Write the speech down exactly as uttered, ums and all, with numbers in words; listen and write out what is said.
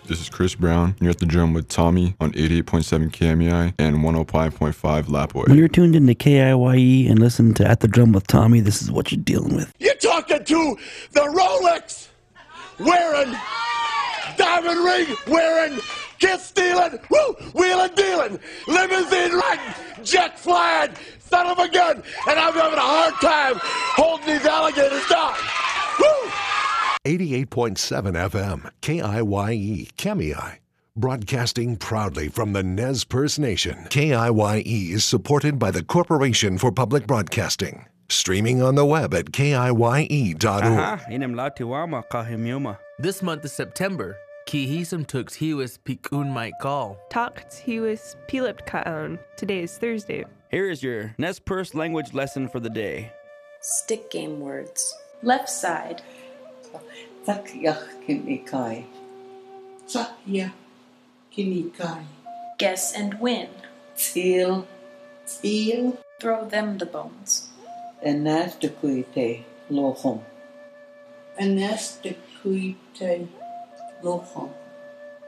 This is Chris Brown. You're at the drum with Tommy on eighty-eight point seven K M E I and one oh five point five Lapway. When you're tuned into K I Y E and listen to At the Drum with Tommy, this is what you're dealing with. You're talking to the Rolex wearing, diamond ring wearing, kiss stealing, woo, wheeling dealing, limousine riding, jet flying, son of a gun, and I'm having a hard time holding these alligators down. Woo! eighty-eight point seven F M, K I Y E, K M E I. Broadcasting proudly from the Nez Perce Nation. K I Y E is supported by the Corporation for Public Broadcasting. Streaming on the web at K I Y E dot org. This month is September. Kihism tux hiwis pikun might call. Talked hiwis pilip kaon. Today is Thursday. Here is your Nez Perce language lesson for the day. Stick game words. Left side. Takyach kinikai. Takya kinikai. Guess and win. Till. Till. Throw them the bones. Anastakuite lohom. Anastakuite lohom.